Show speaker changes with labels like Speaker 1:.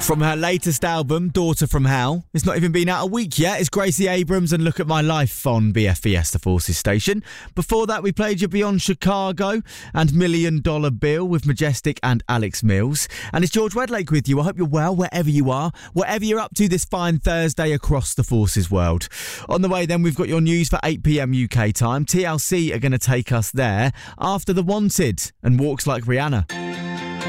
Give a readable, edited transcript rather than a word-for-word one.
Speaker 1: From her latest album, Daughter from Hell. It's not even been out a week yet. It's Gracie Abrams and Look at My Life on BFBS, the Forces station. Before that, we played you Beyond Chicago and $1 Million Bill with Majestic and Alex Mills. And it's George Wedlake with you. I hope you're well, wherever you are, whatever you're up to this fine Thursday across the Forces world. On the way then, we've got your news for 8 p.m. UK time. TLC are going to take us there after The Wanted and Walks Like Rihanna.